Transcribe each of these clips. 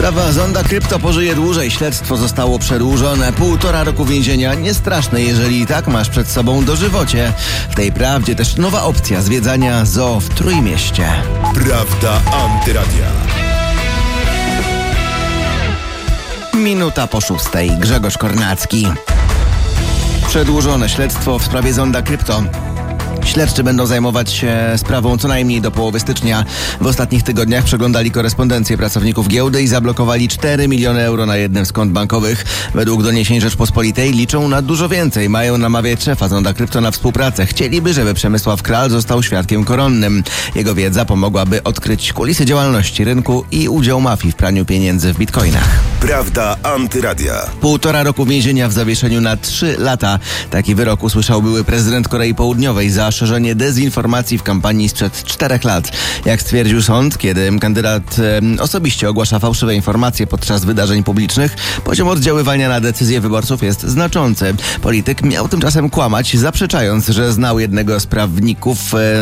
Sprawa Zonda Krypto pożyje dłużej. Śledztwo zostało przedłużone. 1,5 roku więzienia. Nie straszne, jeżeli i tak masz przed sobą dożywocie. W tej prawdzie też nowa opcja zwiedzania zoo w Trójmieście. Prawda Antyradia. 5:05. Grzegorz Kornacki. Przedłużone śledztwo w sprawie Zonda Krypto. Śledczy będą zajmować się sprawą co najmniej do połowy stycznia. W ostatnich tygodniach przeglądali korespondencję pracowników giełdy i zablokowali 4 miliony euro na jednym z kont bankowych. Według doniesień Rzeczpospolitej liczą na dużo więcej. Mają namawiać szefa Zonda Krypto na współpracę. Chcieliby, żeby Przemysław Kral został świadkiem koronnym. Jego wiedza pomogłaby odkryć kulisy działalności rynku i udział mafii w praniu pieniędzy w bitcoinach. Prawda Antyradia. 1,5 roku więzienia w zawieszeniu na 3 lata. Taki wyrok usłyszał były prezydent Korei Południowej za szerzenie dezinformacji w kampanii sprzed 4 lat. Jak stwierdził sąd, kiedy kandydat osobiście ogłasza fałszywe informacje podczas wydarzeń publicznych, poziom oddziaływania na decyzje wyborców jest znaczący. Polityk miał tymczasem kłamać, zaprzeczając, że znał jednego z prawników,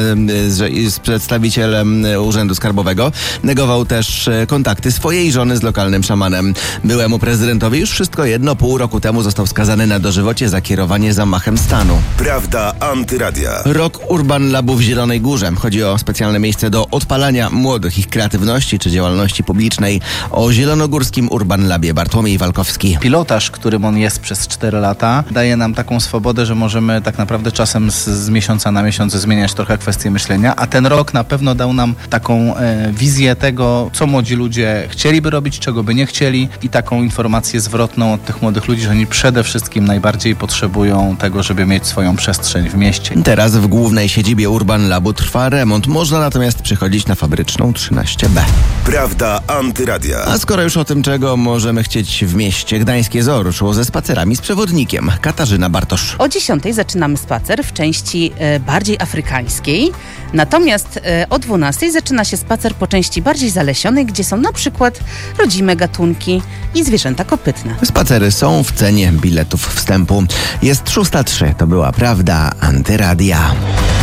że jest przedstawicielem Urzędu Skarbowego. Negował też kontakty swojej żony z lokalnym szamanem. Byłemu prezydentowi już wszystko jedno. 0,5 roku temu został skazany na dożywocie za kierowanie zamachem stanu. Prawda Antyradia. Rok Urban Labu w Zielonej Górze. Chodzi o specjalne miejsce do odpalania młodych, ich kreatywności czy działalności publicznej. O zielonogórskim Urban Labie Bartłomiej Walkowski. Pilotaż, którym on jest przez 4 lata, daje nam taką swobodę, że możemy tak naprawdę czasem z miesiąca na miesiąc zmieniać trochę kwestie myślenia, a ten rok na pewno dał nam taką wizję tego, co młodzi ludzie chcieliby robić, czego by nie chcieli i taką informację zwrotną od tych młodych ludzi, że oni przede wszystkim najbardziej potrzebują tego, żeby mieć swoją przestrzeń w mieście. Teraz w głównej siedzibie Urban Labu trwa remont. Można natomiast przychodzić na Fabryczną 13B. Prawda Antyradia. A skoro już o tym, czego możemy chcieć w mieście, Gdańskie Zoo ruszyło ze spacerami z przewodnikiem. Katarzyna Bartosz. O 10:00 zaczynamy spacer w części bardziej afrykańskiej. Natomiast o 12:00 zaczyna się spacer po części bardziej zalesionej, gdzie są na przykład rodzime gatunki i zwierzęta kopytne. Spacery są w cenie biletów wstępu. Jest 6:03. To była Prawda Antyradia.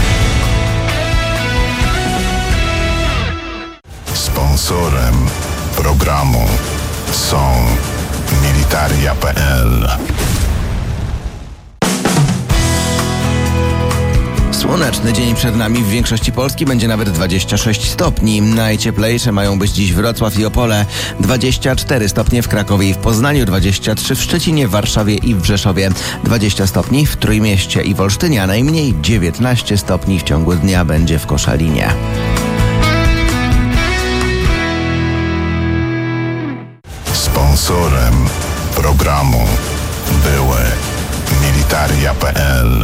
Sponsorem programu są Militaria.pl. Słoneczny dzień przed nami. W większości Polski będzie nawet 26 stopni. Najcieplejsze mają być dziś Wrocław i Opole. 24 stopnie w Krakowie i w Poznaniu, 23 w Szczecinie, Warszawie i w Rzeszowie, 20 stopni w Trójmieście i w Olsztynie, a najmniej 19 stopni w ciągu dnia będzie w Koszalinie. Sponsorem programu były Militaria.pl.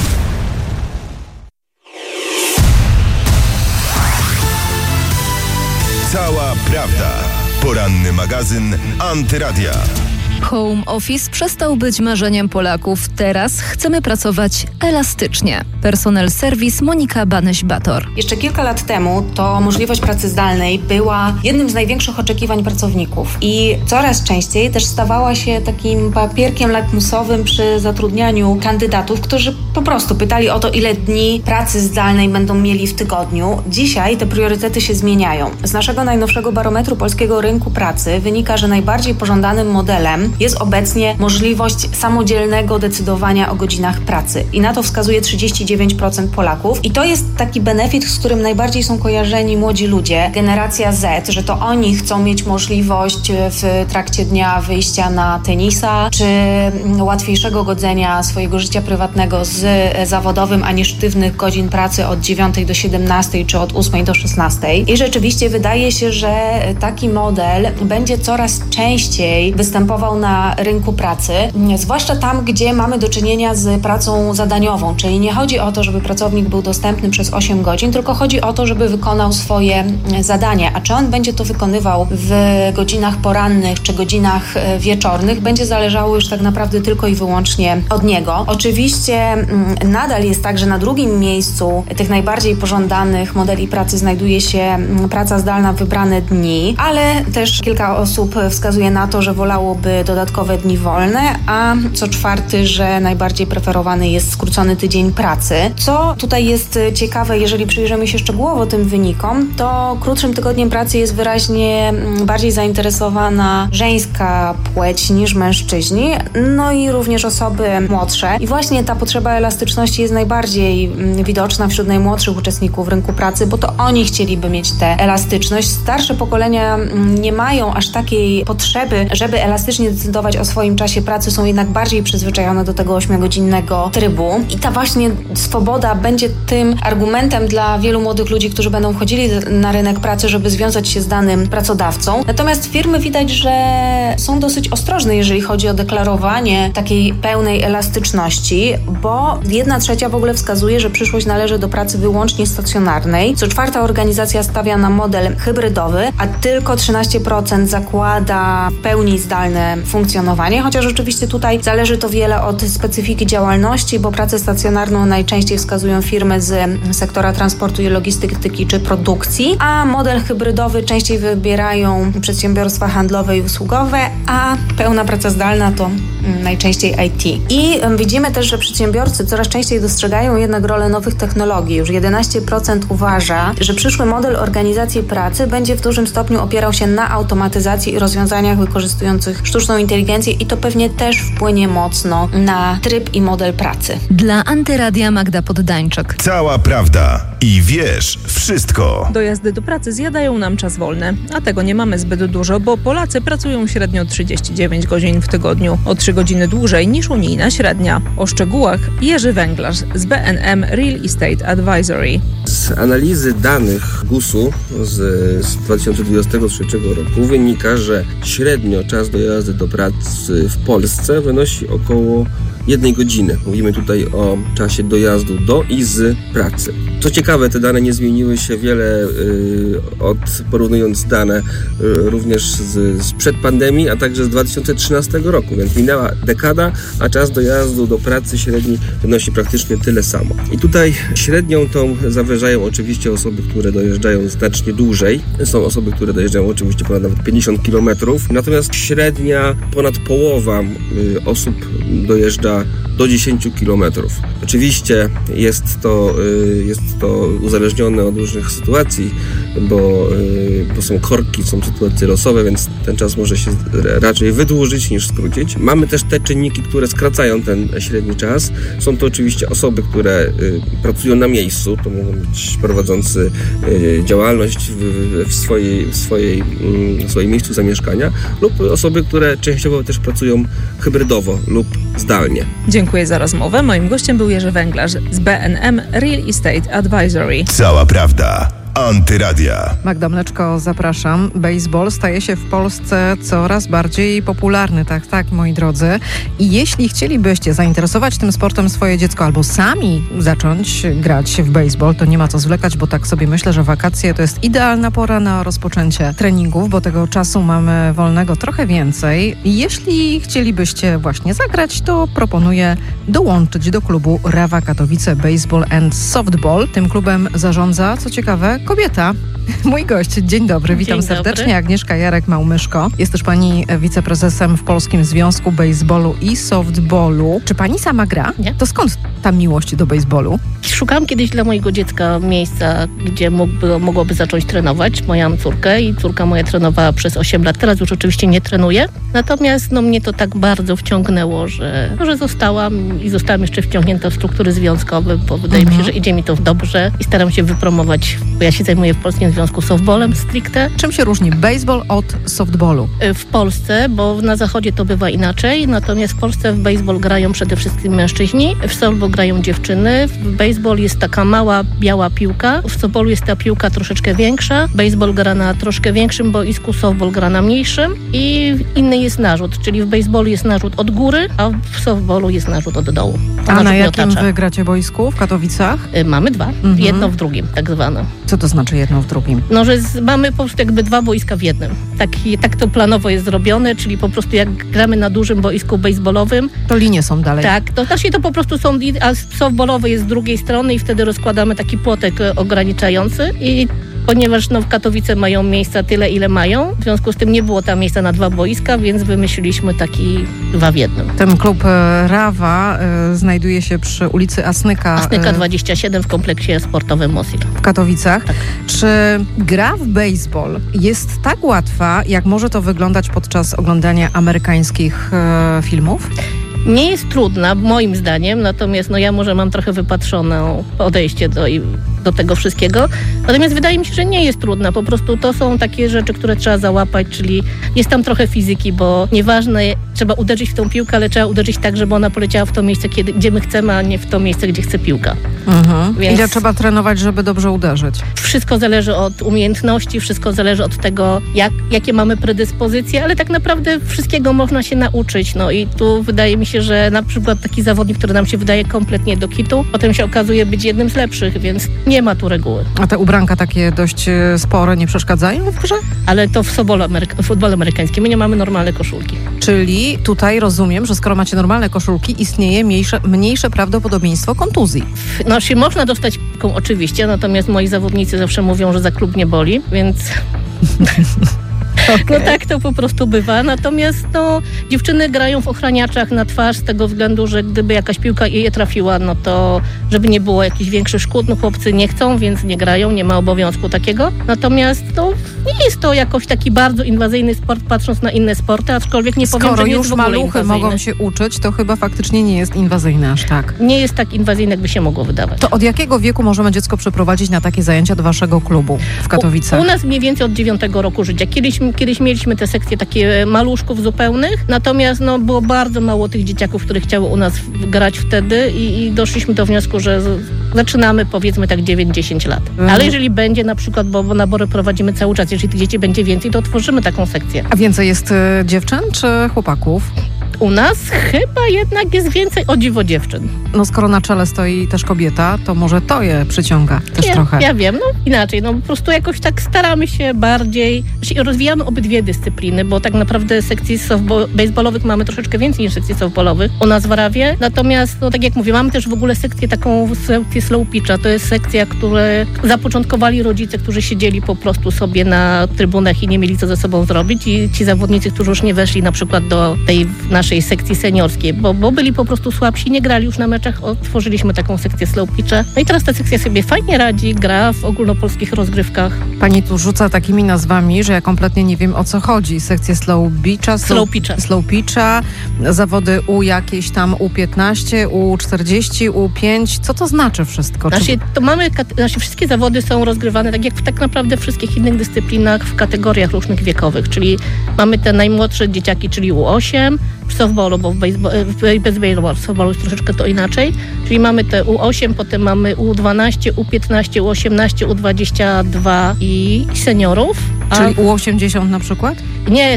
Cała prawda. Poranny magazyn Antyradia. Home office przestał być marzeniem Polaków. Teraz chcemy pracować elastycznie. Personel Service Monika Banyś-Bator. Jeszcze kilka lat temu to możliwość pracy zdalnej była jednym z największych oczekiwań pracowników i coraz częściej też stawała się takim papierkiem lakmusowym przy zatrudnianiu kandydatów, którzy po prostu pytali o to, ile dni pracy zdalnej będą mieli w tygodniu. Dzisiaj te priorytety się zmieniają. Z naszego najnowszego barometru polskiego rynku pracy wynika, że najbardziej pożądanym modelem jest obecnie możliwość samodzielnego decydowania o godzinach pracy. I na to wskazuje 39% Polaków. I to jest taki benefit, z którym najbardziej są kojarzeni młodzi ludzie, generacja Z, że to oni chcą mieć możliwość w trakcie dnia wyjścia na tenisa, czy łatwiejszego godzenia swojego życia prywatnego z zawodowym, a nie sztywnych godzin pracy od 9 do 17, czy od 8 do 16. I rzeczywiście wydaje się, że taki model będzie coraz częściej występował na rynku pracy, zwłaszcza tam, gdzie mamy do czynienia z pracą zadaniową, czyli nie chodzi o to, żeby pracownik był dostępny przez 8 godzin, tylko chodzi o to, żeby wykonał swoje zadanie, a czy on będzie to wykonywał w godzinach porannych czy godzinach wieczornych, będzie zależało już tak naprawdę tylko i wyłącznie od niego. Oczywiście nadal jest tak, że na drugim miejscu tych najbardziej pożądanych modeli pracy znajduje się praca zdalna w wybrane dni, ale też kilka osób wskazuje na to, że wolałoby dodatkowe dni wolne, a co czwarty, że najbardziej preferowany jest skrócony tydzień pracy. Co tutaj jest ciekawe, jeżeli przyjrzymy się szczegółowo tym wynikom, to krótszym tygodniem pracy jest wyraźnie bardziej zainteresowana żeńska płeć niż mężczyźni, no i również osoby młodsze. I właśnie ta potrzeba elastyczności jest najbardziej widoczna wśród najmłodszych uczestników rynku pracy, bo to oni chcieliby mieć tę elastyczność. Starsze pokolenia nie mają aż takiej potrzeby, żeby elastycznie decydować o swoim czasie pracy, są jednak bardziej przyzwyczajone do tego 8-godzinnego trybu. I ta właśnie swoboda będzie tym argumentem dla wielu młodych ludzi, którzy będą wchodzili na rynek pracy, żeby związać się z danym pracodawcą. Natomiast firmy widać, że są dosyć ostrożne, jeżeli chodzi o deklarowanie takiej pełnej elastyczności, bo 1/3 w ogóle wskazuje, że przyszłość należy do pracy wyłącznie stacjonarnej. Co czwarta organizacja stawia na model hybrydowy, a tylko 13% zakłada w pełni zdalne funkcjonowanie, chociaż oczywiście tutaj zależy to wiele od specyfiki działalności, bo pracę stacjonarną najczęściej wskazują firmy z sektora transportu i logistyki czy produkcji, a model hybrydowy częściej wybierają przedsiębiorstwa handlowe i usługowe, a pełna praca zdalna to najczęściej IT. I widzimy też, że przedsiębiorcy coraz częściej dostrzegają jednak rolę nowych technologii. Już 11% uważa, że przyszły model organizacji pracy będzie w dużym stopniu opierał się na automatyzacji i rozwiązaniach wykorzystujących sztuczną inteligencję i to pewnie też wpłynie mocno na tryb i model pracy. Dla Antyradia Magda Poddańczyk. Cała prawda i wiesz wszystko. Dojazdy do pracy zjadają nam czas wolny, a tego nie mamy zbyt dużo, bo Polacy pracują średnio 39 godzin w tygodniu, o 3 godziny dłużej niż unijna średnia. O szczegółach Jerzy Węglarz z BNM Real Estate Advisory. Z analizy danych GUS-u z 2023 roku wynika, że średnio czas dojazdu do pracy w Polsce wynosi około 1 godziny. Mówimy tutaj o czasie dojazdu do i z pracy. Co ciekawe, te dane nie zmieniły się wiele porównując dane również sprzed pandemii, a także z 2013 roku, więc minęła dekada, a czas dojazdu do pracy średni wynosi praktycznie tyle samo. I tutaj średnią tą zawyżają oczywiście osoby, które dojeżdżają znacznie dłużej. Są osoby, które dojeżdżają oczywiście ponad nawet 50 km, natomiast średnia ponad połowa osób dojeżdża do 10 km. Oczywiście jest to uzależnione od różnych sytuacji, bo są korki, są sytuacje losowe, więc ten czas może się raczej wydłużyć niż skrócić. Mamy też te czynniki, które skracają ten średni czas. Są to oczywiście osoby, które pracują na miejscu, to mogą być prowadzący działalność w swoim miejscu zamieszkania lub osoby, które częściowo też pracują hybrydowo lub zdalnie. Dziękuję za rozmowę. Moim gościem był Jerzy Węglarz z BNM Real Estate Advisory. Cała prawda. Antyradia. Magda Mleczko, zapraszam. Baseball staje się w Polsce coraz bardziej popularny, tak, moi drodzy. I jeśli chcielibyście zainteresować tym sportem swoje dziecko albo sami zacząć grać w baseball, to nie ma co zwlekać, bo tak sobie myślę, że wakacje to jest idealna pora na rozpoczęcie treningów, bo tego czasu mamy wolnego trochę więcej. I jeśli chcielibyście właśnie zagrać, to proponuję dołączyć do klubu Rawa Katowice Baseball and Softball. Tym klubem zarządza, co ciekawe, kobieta. Mój gość, dzień dobry, witam serdecznie. Agnieszka Jarek-Małmyszko. Jest też pani wiceprezesem w Polskim Związku Baseballu i Softballu. Czy pani sama gra? Nie. To skąd ta miłość do baseballu? Szukałam kiedyś dla mojego dziecka miejsca, gdzie mogłoby zacząć trenować. Mam córkę i córka moja trenowała przez 8 lat. Teraz już oczywiście nie trenuje. Natomiast mnie to tak bardzo wciągnęło, że zostałam jeszcze wciągnięta w struktury związkowe, bo wydaje mi się, że idzie mi to dobrze i staram się wypromować, bo ja się zajmuję w Polskim Związku Softballem stricte. Czym się różni baseball od softballu? W Polsce, bo na zachodzie to bywa inaczej, natomiast w Polsce w baseball grają przede wszystkim mężczyźni, w softball grają dziewczyny. W baseball jest taka mała, biała piłka. W softballu jest ta piłka troszeczkę większa. Baseball gra na troszkę większym boisku, softball gra na mniejszym i inny jest narzut, czyli w baseballu jest narzut od góry, a w softballu jest narzut od dołu. A na jakim wy gracie boisku w Katowicach? Mamy dwa. Jedno w drugim, tak zwane. Co to znaczy jedno w drugim? No, że mamy po prostu jakby dwa boiska w jednym. Tak to planowo jest zrobione, czyli po prostu jak gramy na dużym boisku baseballowym. To linie są dalej. Tak, to znaczy to po prostu są, a softballowe jest z drugiej strony i wtedy rozkładamy taki płotek ograniczający i ponieważ w Katowice mają miejsca tyle, ile mają, w związku z tym nie było tam miejsca na dwa boiska, więc wymyśliliśmy taki dwa w jednym. Ten klub Rawa znajduje się przy ulicy Asnyka 27 w kompleksie sportowym Mosil. W Katowicach. Tak. Czy gra w baseball jest tak łatwa, jak może to wyglądać podczas oglądania amerykańskich filmów? Nie jest trudna, moim zdaniem, natomiast ja może mam trochę wypatrzone podejście do tego wszystkiego. Natomiast wydaje mi się, że nie jest trudna. Po prostu to są takie rzeczy, które trzeba załapać, czyli jest tam trochę fizyki, bo nieważne, trzeba uderzyć w tą piłkę, ale trzeba uderzyć tak, żeby ona poleciała w to miejsce, gdzie my chcemy, a nie w to miejsce, gdzie chce piłka. Więc ile trzeba trenować, żeby dobrze uderzyć? Wszystko zależy od umiejętności, wszystko zależy od tego, jakie mamy predyspozycje, ale tak naprawdę wszystkiego można się nauczyć. I tu wydaje mi się, że na przykład taki zawodnik, który nam się wydaje kompletnie do kitu, potem się okazuje być jednym z lepszych, więc nie ma tu reguły. A te ubranka takie dość spore nie przeszkadzają w grze? Ale to w futbolu amerykańskim. My nie mamy normalne koszulki. Czyli tutaj rozumiem, że skoro macie normalne koszulki, istnieje mniejsze prawdopodobieństwo kontuzji. Się można dostać piłką oczywiście, natomiast moi zawodnicy zawsze mówią, że za klub nie boli, więc... Okay. Tak to po prostu bywa. Natomiast dziewczyny grają w ochraniaczach na twarz z tego względu, że gdyby jakaś piłka je trafiła, to żeby nie było jakichś większych szkód, chłopcy nie chcą, więc nie grają, nie ma obowiązku takiego. Natomiast nie jest to jakoś taki bardzo inwazyjny sport, patrząc na inne sporty, aczkolwiek nie powiem, że nie jest w ogóle maluchy inwazyjny. Mogą się uczyć, to chyba faktycznie nie jest inwazyjny aż tak. Nie jest tak inwazyjny, jakby się mogło wydawać. To od jakiego wieku możemy dziecko przeprowadzić na takie zajęcia do waszego klubu w Katowicach? U nas mniej więcej od 9 roku życia. Kiedyś mieliśmy te sekcje takie maluszków zupełnych, natomiast było bardzo mało tych dzieciaków, które chciały u nas grać wtedy i doszliśmy do wniosku, że zaczynamy powiedzmy tak 9-10 lat. Ale jeżeli będzie na przykład, bo nabory prowadzimy cały czas, jeżeli tych dzieci będzie więcej, to otworzymy taką sekcję. A więcej jest dziewczyn czy chłopaków? U nas chyba jednak jest więcej, o dziwo, dziewczyn. Skoro na czele stoi też kobieta, to może to je przyciąga też trochę. Ja wiem, inaczej, po prostu jakoś tak staramy się bardziej, rozwijamy obydwie dyscypliny, bo tak naprawdę sekcji baseballowych mamy troszeczkę więcej niż sekcji softballowych u nas w Rawie, natomiast, tak jak mówię, mamy też w ogóle sekcję slow pitcha, to jest sekcja, które zapoczątkowali rodzice, którzy siedzieli po prostu sobie na trybunach i nie mieli co ze sobą zrobić i ci zawodnicy, którzy już nie weszli na przykład do tej naszej sekcji seniorskiej, bo byli po prostu słabsi, nie grali już na meczach, otworzyliśmy taką sekcję slow pitcha. I teraz ta sekcja sobie fajnie radzi, gra w ogólnopolskich rozgrywkach. Pani tu rzuca takimi nazwami, że ja kompletnie nie wiem, o co chodzi. Sekcje slow pitcha, zawody U jakieś tam U15, U40, U5. Co to znaczy wszystko? Wszystkie zawody są rozgrywane tak jak w tak naprawdę wszystkich innych dyscyplinach w kategoriach różnych wiekowych, czyli mamy te najmłodsze dzieciaki, czyli U8, w softballu, bo w softballu jest troszeczkę to inaczej, czyli mamy te U8, potem mamy U12, U15, U18, U22 i seniorów. Czyli U80 na przykład? Nie,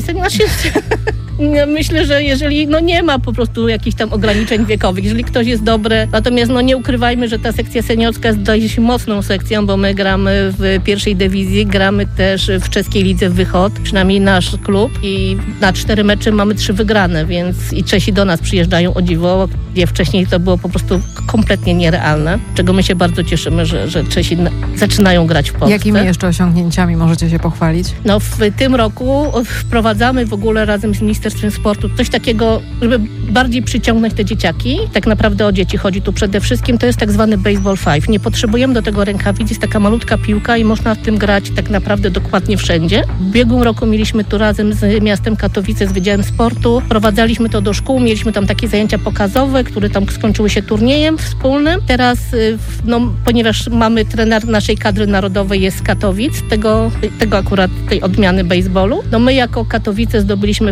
myślę, że jeżeli nie ma po prostu jakichś tam ograniczeń wiekowych, jeżeli ktoś jest dobry, natomiast nie ukrywajmy, że ta sekcja seniorska jest dość mocną sekcją, bo my gramy w pierwszej dywizji, gramy też w czeskiej lidze Wychod, przynajmniej nasz klub i na 4 mecze mamy 3 wygrane, więc i Czesi do nas przyjeżdżają o dziwo, gdzie wcześniej to było po prostu kompletnie nierealne, czego my się bardzo cieszymy, że Czesi zaczynają grać w Polsce. Jakimi jeszcze osiągnięciami możecie się pochwalić? W tym roku wprowadzamy w ogóle razem z Ministerstwem Sportu coś takiego, żeby bardziej przyciągnąć te dzieciaki. Tak naprawdę o dzieci chodzi tu przede wszystkim. To jest tak zwany baseball 5. Nie potrzebujemy do tego rękawic, jest taka malutka piłka i można w tym grać tak naprawdę dokładnie wszędzie. W ubiegłym roku mieliśmy tu razem z miastem Katowice, z Wydziałem Sportu. Prowadzaliśmy to do szkół, mieliśmy tam takie zajęcia pokazowe, które tam skończyły się turniejem wspólnym. Teraz, ponieważ mamy trener naszej kadry narodowej jest z Katowic, tego akurat tej odmiany baseballu. My jako Katowice zdobyliśmy w tym roku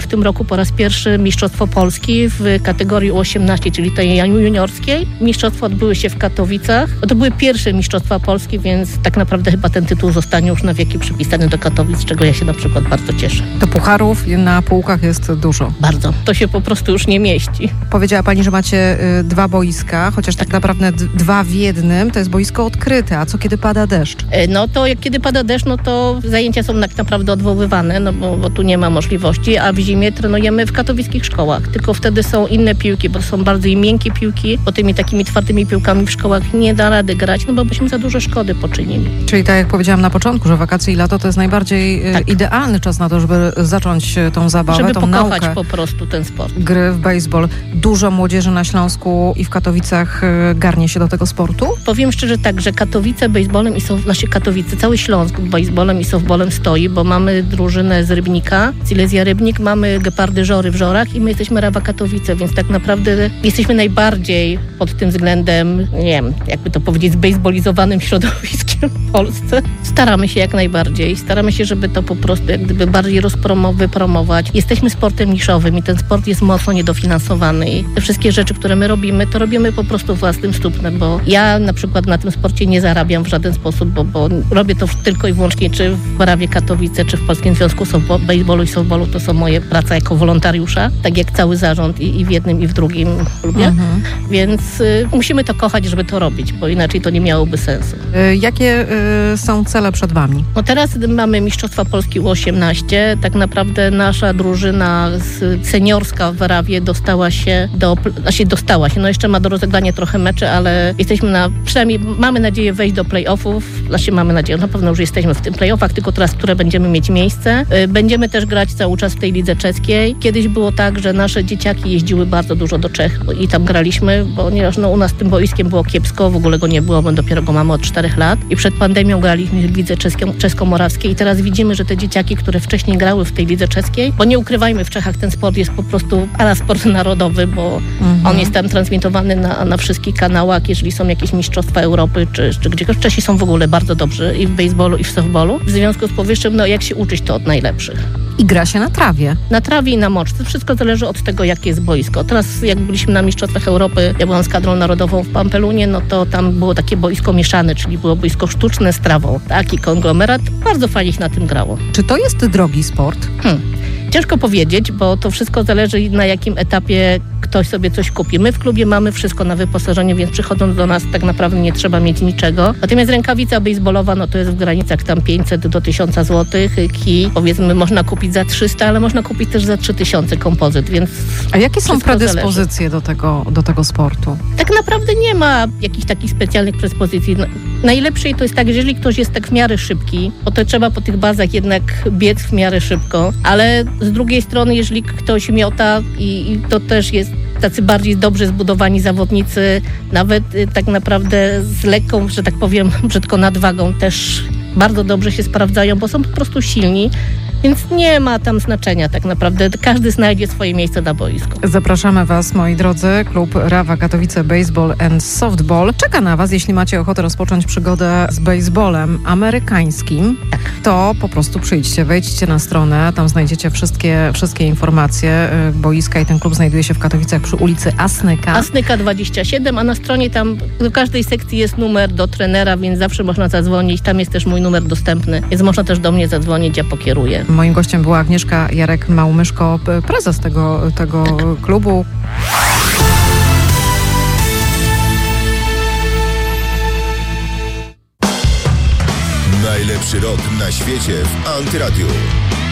po raz pierwszy Mistrzostwo Polski w kategorii U18, czyli tej juniorskiej. Mistrzostwa odbyły się w Katowicach. To były pierwsze Mistrzostwa Polski, więc tak naprawdę chyba ten tytuł zostanie już na wieki przypisany do Katowic, z czego ja się na przykład bardzo cieszę. To pucharów na półkach jest dużo. Bardzo. To się po prostu już nie mieści. Powiedziała pani, że macie 2 boiska, chociaż tak naprawdę 2 w jednym. To jest boisko odkryte. A co kiedy pada deszcz? No to jak kiedy pada deszcz, no to zajęcia są tak naprawdę odwoływane, no bo tu nie ma możliwości, a w zimie trenujemy w katowickich szkołach. Tylko wtedy są inne piłki, bo są bardziej miękkie piłki, bo tymi takimi twardymi piłkami w szkołach nie da rady grać, no bo byśmy za dużo szkody poczynili. Czyli tak jak powiedziałam na początku, że wakacje i lato to jest najbardziej idealny czas na to, żeby zacząć tą zabawę, żeby tą pokochać naukę po prostu ten sport. Gry w baseball. Dużo młodzieży na Śląsku i w Katowicach garnie się do tego sportu? Powiem szczerze tak, że Katowice baseballem Katowice, cały Śląsk baseballem i softballem stoi, bo mamy drużynę z Rybnika, Silesia Rybnik, mamy Gepardy Żory w Żorach i my jesteśmy Rawa Katowice, więc tak naprawdę jesteśmy najbardziej pod tym względem, nie wiem, jakby to powiedzieć, zbejsbolizowanym środowiskiem w Polsce. Staramy się jak najbardziej. Staramy się, żeby to po prostu jak gdyby bardziej promować. Jesteśmy sportem niszowym i ten sport jest mocno niedofinansowany i te wszystkie rzeczy, które my robimy, to robimy po prostu własnym stópnem, bo ja na przykład na tym sporcie nie zarabiam w żaden sposób, bo robię to tylko i wyłącznie czy w Rawie Katowice, czy w Polskim Związku Baseballu i Softballu. To są moje prace jako wolontariusza, tak jak cały zarząd i w jednym i w drugim klubie. Więc musimy to kochać, żeby to robić, bo inaczej to nie miałoby sensu. Jakie są cele przed wami? No teraz mamy Mistrzostwa Polski U18. Tak naprawdę nasza drużyna seniorska w Rawie dostała się, no jeszcze ma do rozegrania trochę meczy, ale jesteśmy przynajmniej mamy nadzieję wejść do play-offów. Mamy nadzieję, na pewno już jesteśmy w tym play-offach, tylko teraz, które będziemy mieć miejsce. Będziemy też grać cały czas w tej lidze czeskiej. Kiedyś było tak, że nasze dzieciaki jeździły bardzo dużo do Czech i tam graliśmy, ponieważ u nas tym boiskiem było kiepsko, w ogóle go nie było, bo dopiero go mamy od 4 lat. I przed pandemią graliśmy w lidze czesko-morawskiej i teraz widzimy, że te dzieciaki, które wcześniej grały w tej lidze czeskiej, bo nie ukrywajmy, w Czechach ten sport jest po prostu sport narodowy, bo on jest tam transmitowany na wszystkich kanałach, jeżeli są jakieś mistrzostwa Europy, czy gdzieś. Czesi są w ogóle bardzo dobrzy i w baseballu, i w softballu. W związku z powyższym, jak się uczyć, to od najlepszych. I gra się na trawie. Na trawie i na moczce. Wszystko zależy od tego, jakie jest boisko. Teraz, jak byliśmy na Mistrzostwach Europy, ja byłam z kadrą narodową w Pampelunie, no to tam było takie boisko mieszane, czyli było boisko sztuczne z trawą. Taki konglomerat. Bardzo fajnie się na tym grało. Czy to jest drogi sport? Ciężko powiedzieć, bo to wszystko zależy, na jakim etapie ktoś sobie coś kupi. My w klubie mamy wszystko na wyposażeniu, więc przychodząc do nas tak naprawdę nie trzeba mieć niczego. Natomiast rękawica baseballowa, no to jest w granicach tam 500 do 1000 zł. Kij, powiedzmy, można kupić za 300, ale można kupić też za 3000 kompozyt, więc... A jakie są predyspozycje do tego sportu? Tak naprawdę nie ma jakichś takich specjalnych predyspozycji. Najlepsze to jest tak, że jeżeli ktoś jest tak w miarę szybki, bo to trzeba po tych bazach jednak biec w miarę szybko, ale z drugiej strony, jeżeli ktoś miota i to też jest tacy bardziej dobrze zbudowani zawodnicy, nawet tak naprawdę z lekką, że tak powiem, brzydko nadwagą też bardzo dobrze się sprawdzają, bo są po prostu silni. Więc nie ma tam znaczenia tak naprawdę. Każdy znajdzie swoje miejsce na boisku. Zapraszamy Was, moi drodzy. Klub Rawa Katowice Baseball and Softball czeka na Was, jeśli macie ochotę rozpocząć przygodę z baseballem amerykańskim. To po prostu przyjdźcie, wejdźcie na stronę, tam znajdziecie wszystkie informacje. Boiska i ten klub znajduje się w Katowicach przy ulicy Asnyka. Asnyka 27, a na stronie tam do każdej sekcji jest numer do trenera, więc zawsze można zadzwonić. Tam jest też mój numer dostępny, więc można też do mnie zadzwonić, ja pokieruję. Moim gościem była Agnieszka Jarek-Małmyszko, prezes tego klubu. Najlepszy rok na świecie w Antyradiu.